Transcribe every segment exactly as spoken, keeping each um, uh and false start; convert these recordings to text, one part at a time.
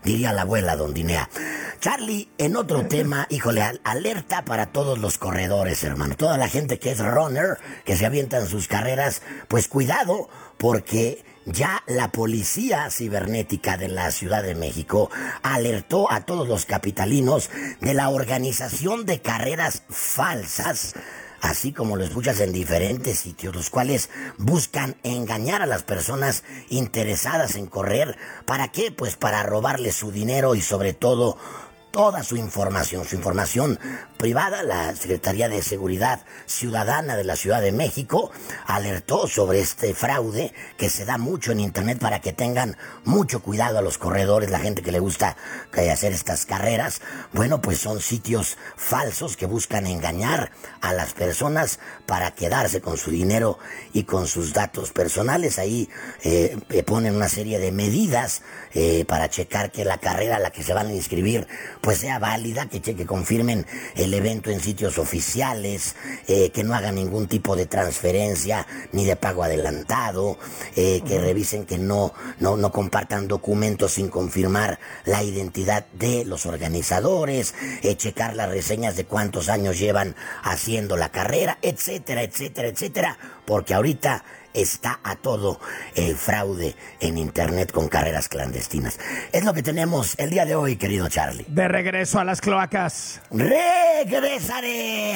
diría la abuela Don Dinea. Charlie, en otro tema, híjole, alerta para todos los corredores, hermano. Toda la gente que es runner, que se avientan sus carreras, pues cuidado, porque ya la policía cibernética de la Ciudad de México alertó a todos los capitalinos de la organización de carreras falsas, así como lo escuchas en diferentes sitios, los cuales buscan engañar a las personas interesadas en correr. ¿Para qué? Pues para robarles su dinero y sobre todo toda su información, su información privada. La Secretaría de Seguridad Ciudadana de la Ciudad de México alertó sobre este fraude que se da mucho en internet, para que tengan mucho cuidado a los corredores, la gente que le gusta hacer estas carreras. Bueno, pues son sitios falsos que buscan engañar a las personas para quedarse con su dinero y con sus datos personales. Ahí eh, ponen una serie de medidas eh, para checar que la carrera a la que se van a inscribir pues sea válida, que, que confirmen el evento en sitios oficiales, eh, que no hagan ningún tipo de transferencia ni de pago adelantado, eh, que revisen que no, no, no compartan documentos sin confirmar la identidad de los organizadores, eh, checar las reseñas de cuántos años llevan haciendo la carrera, etcétera, etcétera, etcétera, porque ahorita está a todo el fraude en internet con carreras clandestinas. Es lo que tenemos el día de hoy, querido Charlie. De regreso a las cloacas. Regresaré.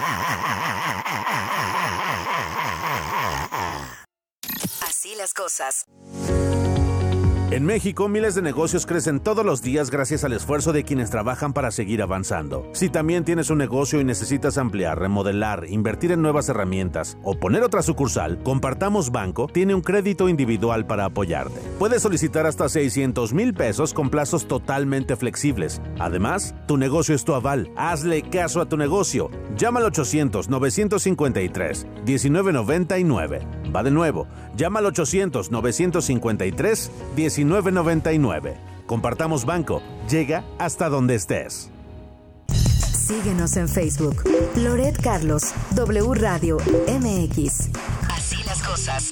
Así las cosas. En México, miles de negocios crecen todos los días gracias al esfuerzo de quienes trabajan para seguir avanzando. Si también tienes un negocio y necesitas ampliar, remodelar, invertir en nuevas herramientas o poner otra sucursal, Compartamos Banco tiene un crédito individual para apoyarte. Puedes solicitar hasta seiscientos mil pesos con plazos totalmente flexibles. Además, tu negocio es tu aval. Hazle caso a tu negocio. Llama al ochocientos, novecientos cincuenta y tres, diecinueve noventa y nueve. Va de nuevo. Llama al ochocientos, novecientos cincuenta y tres, diecinueve noventa y nueve. Compartamos Banco. Llega hasta donde estés. Síguenos en Facebook. Loret Carlos, W Radio M X. Así las cosas.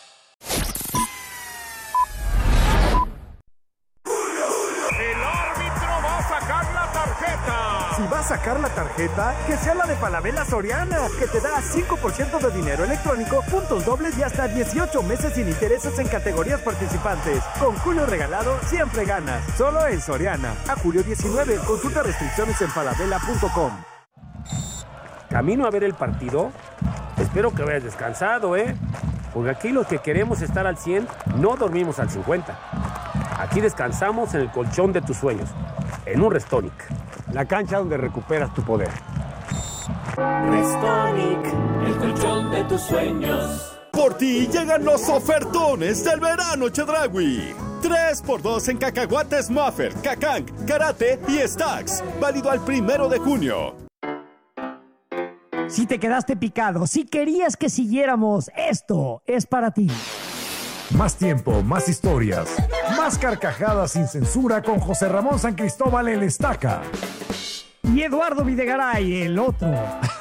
El árbitro va a sacar la tarjeta. Si va a sacar la tarjeta, que sea la de Falabella Soriana, que te da cinco por ciento de dinero electrónico, puntos dobles y hasta dieciocho meses sin intereses en categorías participantes. Con Julio regalado, siempre ganas. Solo en Soriana. A julio diecinueve, consulta restricciones en falabella punto com. Camino a ver el partido. Espero que hayas descansado, ¿eh? Porque aquí los que queremos estar al cien, no dormimos al cincuenta. Aquí descansamos en el colchón de tus sueños, en un Restonic. La cancha donde recuperas tu poder. Restonic, el colchón de tus sueños. Por ti llegan los ofertones del verano Chedraui. tres por dos en cacahuates Muffer, Cacang, Karate y Stacks. Válido al primero de junio. Si te quedaste picado, si querías que siguiéramos, esto es para ti. Más tiempo, más historias, más carcajadas sin censura con José Ramón San Cristóbal el Estaca. Y Eduardo Videgaray, el otro.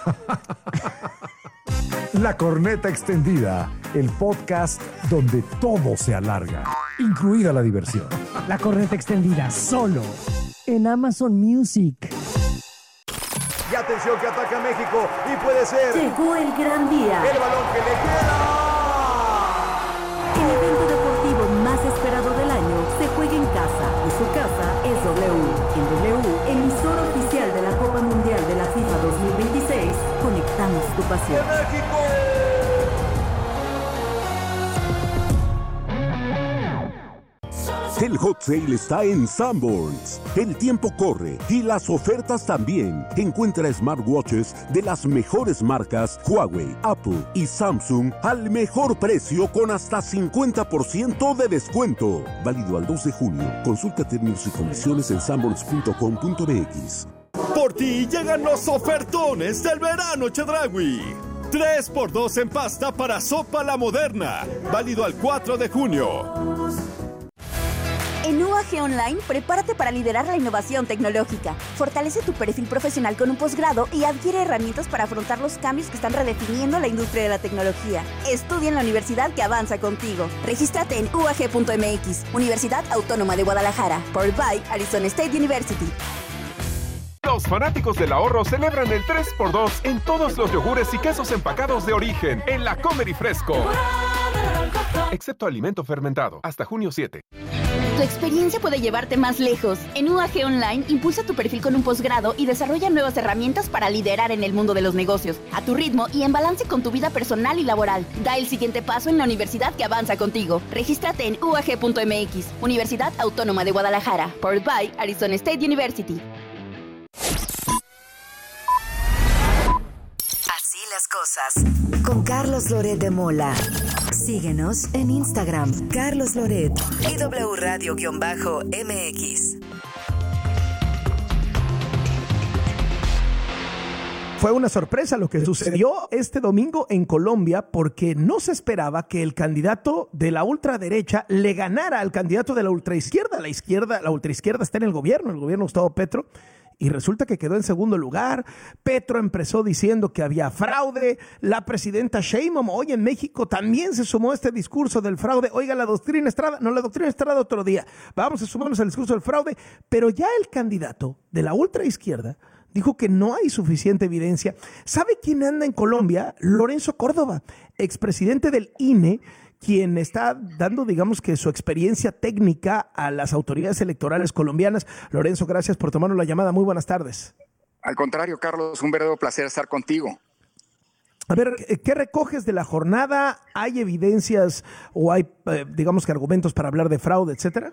La Corneta Extendida, el podcast donde todo se alarga, incluida la diversión. La Corneta Extendida, solo en Amazon Music. Y atención que ataca México y puede ser... Llegó el gran día. El balón que le queda. El evento deportivo más esperado del año se juega en casa y su casa es W. En W, emisora oficial de la Copa Mundial de la FIFA dos mil veintiséis, conectamos tu pasión. ¡De México! El hot sale está en Sanborns. El tiempo corre y las ofertas también. Encuentra smartwatches de las mejores marcas Huawei, Apple y Samsung al mejor precio con hasta cincuenta por ciento de descuento. Válido al dos de junio. Consulta términos y condiciones en sanborns punto com punto m x. Por ti llegan los ofertones del verano Chedraui. tres por dos en pasta para sopa La Moderna. Válido al cuatro de junio. En U A G Online, prepárate para liderar la innovación tecnológica. Fortalece tu perfil profesional con un posgrado y adquiere herramientas para afrontar los cambios que están redefiniendo la industria de la tecnología. Estudia en la universidad que avanza contigo. Regístrate en U A G punto M X, Universidad Autónoma de Guadalajara, powered by Arizona State University. Los fanáticos del ahorro celebran el tres por dos en todos los yogures y quesos empacados de origen en la Comer y Fresco. Excepto alimento fermentado, hasta junio siete. Tu experiencia puede llevarte más lejos. En U A G Online, impulsa tu perfil con un posgrado y desarrolla nuevas herramientas para liderar en el mundo de los negocios, a tu ritmo y en balance con tu vida personal y laboral. Da el siguiente paso en la universidad que avanza contigo. Regístrate en U A G punto M X, Universidad Autónoma de Guadalajara, powered by Arizona State University. Así las cosas. Con Carlos Loret de Mola. Síguenos en Instagram, Carlos Loret y W Radio-M X. Fue una sorpresa lo que sucedió este domingo en Colombia porque no se esperaba que el candidato de la ultraderecha le ganara al candidato de la ultraizquierda. La izquierda, la ultraizquierda está en el gobierno, el gobierno de Gustavo Petro. Y resulta que quedó en segundo lugar. Petro empezó diciendo que había fraude. La presidenta Sheinbaum hoy en México también se sumó a este discurso del fraude. Oiga, la doctrina Estrada, no, la doctrina Estrada otro día. Vamos a sumarnos al discurso del fraude. Pero ya el candidato de la ultraizquierda dijo que no hay suficiente evidencia. ¿Sabe quién anda en Colombia? Lorenzo Córdoba, expresidente del I N E, quien está dando, digamos que su experiencia técnica a las autoridades electorales colombianas. Lorenzo, gracias por tomarnos la llamada. Muy buenas tardes. Al contrario, Carlos, un verdadero placer estar contigo. A ver, ¿qué recoges de la jornada? ¿Hay evidencias o hay, eh, digamos que argumentos para hablar de fraude, etcétera?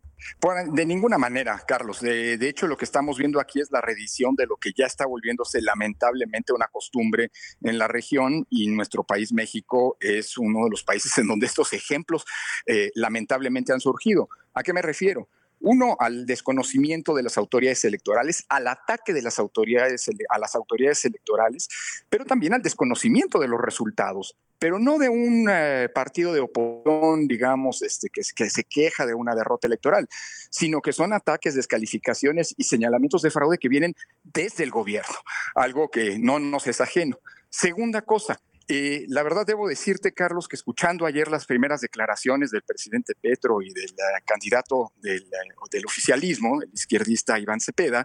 De ninguna manera, Carlos. De, de hecho, lo que estamos viendo aquí es la reedición de lo que ya está volviéndose lamentablemente una costumbre en la región, y nuestro país, México, es uno de los países en donde estos ejemplos eh, lamentablemente han surgido. ¿A qué me refiero? Uno, al desconocimiento de las autoridades electorales, al ataque de las autoridades a las autoridades electorales, pero también al desconocimiento de los resultados, pero no de un eh, partido de oposición, digamos, este, que, que se queja de una derrota electoral, sino que son ataques, descalificaciones y señalamientos de fraude que vienen desde el gobierno, algo que no nos es ajeno. Segunda cosa, Eh, la verdad debo decirte, Carlos, que escuchando ayer las primeras declaraciones del presidente Petro y del uh, candidato del, uh, del oficialismo, el izquierdista Iván Cepeda,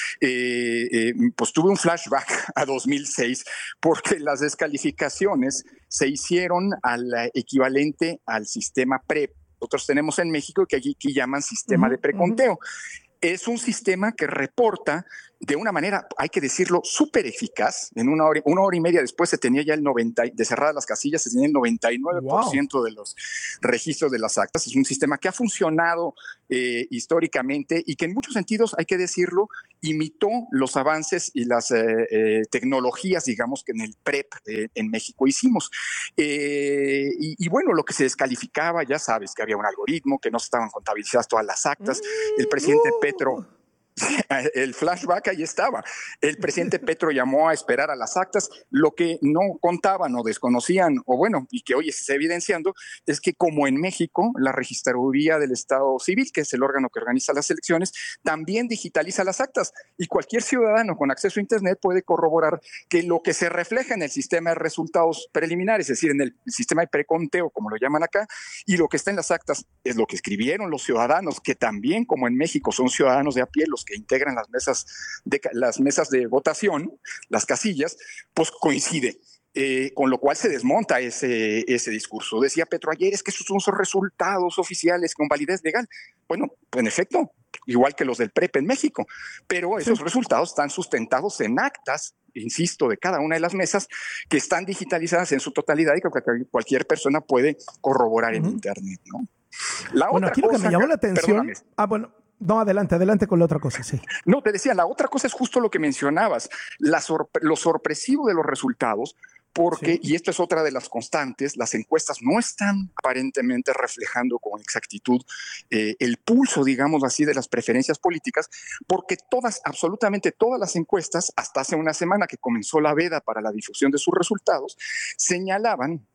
eh, eh, pues tuve un flashback a dos mil seis, porque las descalificaciones se hicieron al uh, equivalente al sistema P R E P. Nosotros tenemos en México que aquí, aquí llaman sistema uh-huh, de preconteo. Uh-huh. Es un sistema que reporta de una manera, hay que decirlo, súper eficaz. En una hora, una hora y media después se tenía ya el noventa, de cerradas las casillas, se tenía el noventa y nueve por ciento wow. de los registros de las actas. Es un sistema que ha funcionado eh, históricamente y que en muchos sentidos, hay que decirlo, imitó los avances y las eh, eh, tecnologías, digamos, que en el P R E P eh, en México hicimos. Eh, y, y bueno, lo que se descalificaba, ya sabes, que había un algoritmo, que no estaban contabilizadas todas las actas. Mm, el presidente uh. Petro... El flashback ahí estaba. El presidente Petro llamó a esperar a las actas. Lo que no contaban o desconocían, o bueno, y que hoy se está evidenciando, es que como en México, la Registraduría del Estado Civil, que es el órgano que organiza las elecciones, también digitaliza las actas. Y cualquier ciudadano con acceso a Internet puede corroborar que lo que se refleja en el sistema de resultados preliminares, es decir, en el sistema de preconteo, como lo llaman acá, y lo que está en las actas es lo que escribieron los ciudadanos, que también, como en México, son ciudadanos de a pie, los que integran las mesas de, las mesas de votación, las casillas, pues coincide. Eh, con lo cual se desmonta ese, ese discurso. Decía Petro ayer, es que esos son sus resultados oficiales con validez legal. Bueno, en efecto, igual que los del P R E P en México, pero esos sí. resultados están sustentados en actas, insisto, de cada una de las mesas, que están digitalizadas en su totalidad y que cualquier persona puede corroborar uh-huh. en Internet, ¿no? La bueno, otra aquí lo cosa, que me llamó la atención... Perdóname. Ah, bueno... No, adelante, adelante con la otra cosa, sí. No, te decía, la otra cosa es justo lo que mencionabas, la sorpre- lo sorpresivo de los resultados, porque, sí. y esto es otra de las constantes, las encuestas no están aparentemente reflejando con exactitud eh, el pulso, digamos así, de las preferencias políticas, porque todas, absolutamente todas las encuestas, hasta hace una semana que comenzó la veda para la difusión de sus resultados, señalaban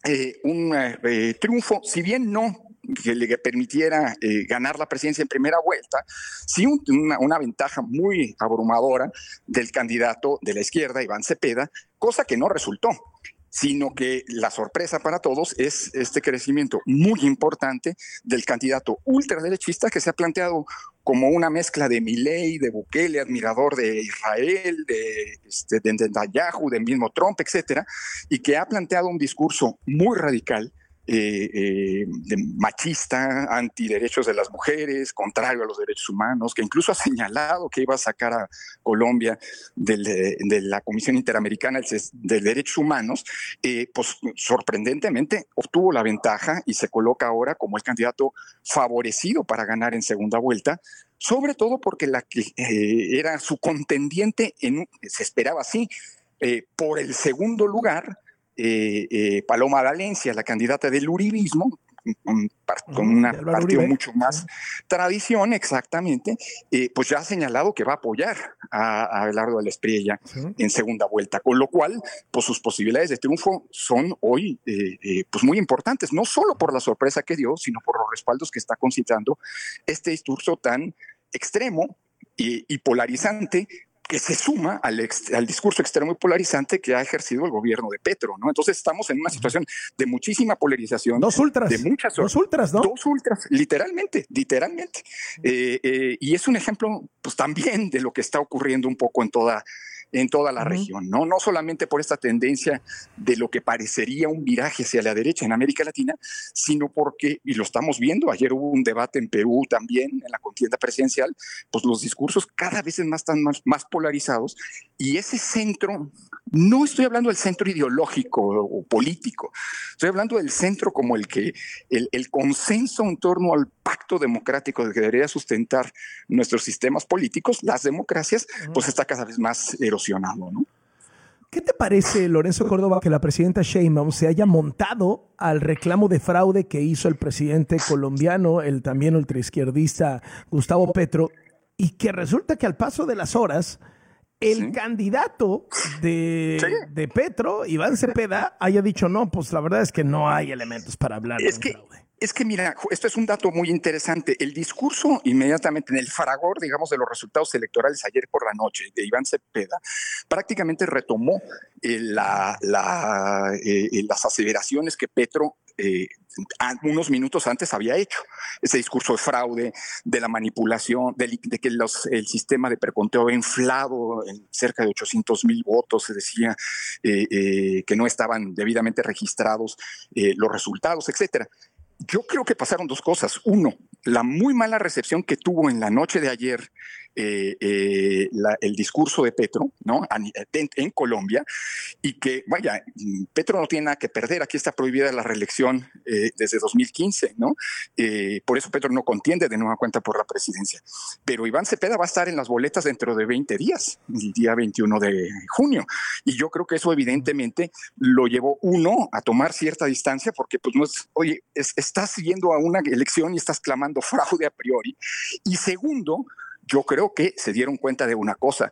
eh, un eh, triunfo, si bien no que le permitiera eh, ganar la presidencia en primera vuelta, sí un, una, una ventaja muy abrumadora del candidato de la izquierda, Iván Cepeda, cosa que no resultó, sino que la sorpresa para todos es este crecimiento muy importante del candidato ultraderechista que se ha planteado como una mezcla de Milei, de Bukele, admirador de Israel, de, este, de Netanyahu, del mismo Trump, etcétera, y que ha planteado un discurso muy radical, Eh, eh, de machista, antiderechos de las mujeres, contrario a los derechos humanos, que incluso ha señalado que iba a sacar a Colombia del, de, de la Comisión Interamericana de Derechos Humanos, eh, pues sorprendentemente obtuvo la ventaja y se coloca ahora como el candidato favorecido para ganar en segunda vuelta, sobre todo porque la que eh, era su contendiente, en, se esperaba así, eh, por el segundo lugar, Eh, eh, Paloma Valencia, la candidata del uribismo, con, con un partido Uribe. mucho más sí. tradición, exactamente, eh, pues ya ha señalado que va a apoyar a, a Abelardo de la Espriella sí. en segunda vuelta, con lo cual, pues sus posibilidades de triunfo son hoy eh, eh, pues muy importantes, no solo por la sorpresa que dio, sino por los respaldos que está concitando este discurso tan extremo y, y polarizante, que se suma al, ex, al discurso extremo y polarizante que ha ejercido el gobierno de Petro, ¿no? Entonces estamos en una situación de muchísima polarización. Dos ultras. De muchas, dos ultras, ¿no? Dos ultras, literalmente, literalmente. Eh, eh, y es un ejemplo, pues también de lo que está ocurriendo un poco en toda en toda la uh-huh. región, ¿no? No solamente por esta tendencia de lo que parecería un viraje hacia la derecha en América Latina, sino porque, y lo estamos viendo, ayer hubo un debate en Perú también, en la contienda presidencial, pues los discursos cada vez más están más, más polarizados, y ese centro, no estoy hablando del centro ideológico o político, estoy hablando del centro como el que, el, el consenso en torno al pacto democrático que debería sustentar nuestros sistemas políticos, las democracias, uh-huh. pues está cada vez más erosionado, ¿no? ¿Qué te parece, Lorenzo Córdoba, que la presidenta Sheinbaum se haya montado al reclamo de fraude que hizo el presidente colombiano, el también ultraizquierdista Gustavo Petro, y que resulta que al paso de las horas el sí. candidato de, sí. de Petro, Iván Cepeda, haya dicho no, pues la verdad es que no hay elementos para hablar es de que, fraude? Es que mira, esto es un dato muy interesante. El discurso inmediatamente en el fragor, digamos, de los resultados electorales ayer por la noche de Iván Cepeda, prácticamente retomó eh, la, la, eh, las aseveraciones que Petro eh, unos minutos antes había hecho. Ese discurso de fraude, de la manipulación, de, de que los, el sistema de preconteo había inflado en cerca de ochocientos mil votos, se decía eh, eh, que no estaban debidamente registrados eh, los resultados, etcétera. Yo creo que pasaron dos cosas. Uno, la muy mala recepción que tuvo en la noche de ayer eh, eh, la, el discurso de Petro, ¿no? En, en Colombia, y que, vaya, Petro no tiene nada que perder. Aquí está prohibida la reelección eh, desde dos mil quince, ¿no? Eh, por eso Petro no contiende de nueva cuenta por la presidencia. Pero Iván Cepeda va a estar en las boletas dentro de veinte días, el día veintiuno de junio. Y yo creo que eso evidentemente lo llevó, uno, a tomar cierta distancia, porque pues no es, oye, es, estás yendo a una elección y estás clamando fraude a priori. Y segundo, yo creo que se dieron cuenta de una cosa,